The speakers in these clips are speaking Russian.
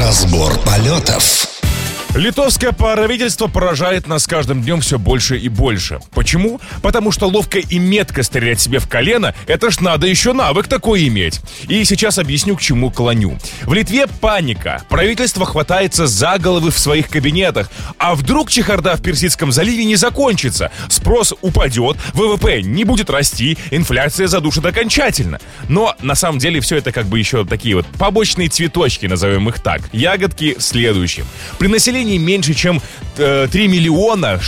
Разбор полетов. Литовское правительство поражает нас с каждым днем все больше и больше. Почему? Потому что ловко и метко стрелять себе в колено — это ж надо еще навык такой иметь. И сейчас объясню, к чему клоню. В Литве паника. Правительство хватается за головы в своих кабинетах. А вдруг чехарда в Персидском заливе не закончится? Спрос упадет, ВВП не будет расти, инфляция задушит окончательно. Но на самом деле все это как бы еще такие вот побочные цветочки, назовем их так. Ягодки в следующем. При населении меньше, чем 3 миллиона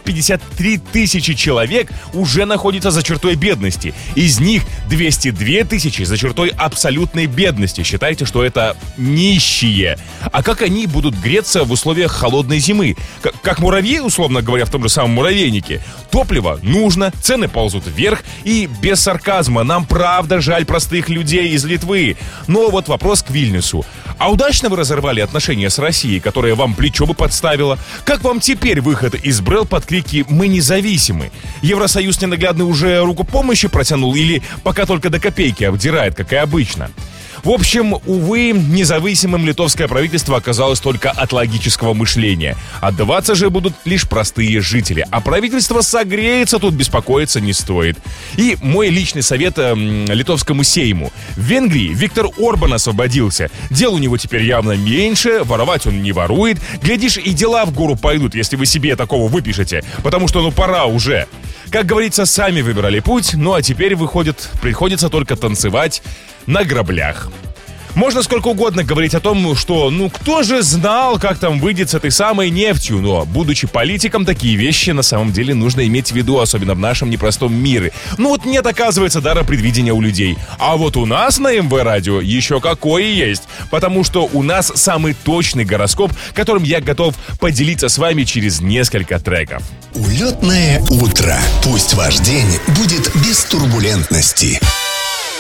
653 тысячи человек уже находятся за чертой бедности. Из них 202 тысячи за чертой абсолютной бедности. Считайте, что это нищие. А как они будут греться в условиях холодной зимы? Как муравьи, условно говоря, в том же самом муравейнике. Топливо нужно, цены ползут вверх. И без сарказма, нам правда жаль простых людей из Литвы. Но вот вопрос к Вильнюсу. А удачно вы разорвали отношения с Россией, которая вам плечо бы подставила? Как вам теперь выход из БРЭЛ под крики «Мы независимы»? Евросоюз ненаглядно уже руку помощи протянул или пока только до копейки обдирает, как и обычно? В общем, увы, независимым литовское правительство оказалось только от логического мышления. Отдаваться же будут лишь простые жители. А правительство согреется, тут беспокоиться не стоит. И мой личный совет литовскому сейму. В Венгрии Виктор Орбан освободился. Дел у него теперь явно меньше, воровать он не ворует. Глядишь, и дела в гору пойдут, если вы себе такого выпишете. Потому что пора уже. Как говорится, сами выбирали путь, ну а теперь, приходится только танцевать на граблях. Можно сколько угодно говорить о том, что кто же знал, как там выйдет с этой самой нефтью, но, будучи политиком, такие вещи на самом деле нужно иметь в виду, особенно в нашем непростом мире. Нет, оказывается, дара предвидения у людей. А вот у нас на МВ-радио еще какой есть, потому что у нас самый точный гороскоп, которым я готов поделиться с вами через несколько треков. Улетное утро. Пусть ваш день будет без турбулентности.